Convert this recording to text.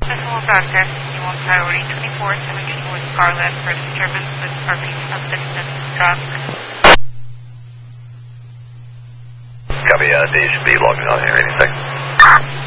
Vessel will broadcast you on priority 2417 with Scarlet for disturbance with parking of business truck. Copy, D should be logging on here any second.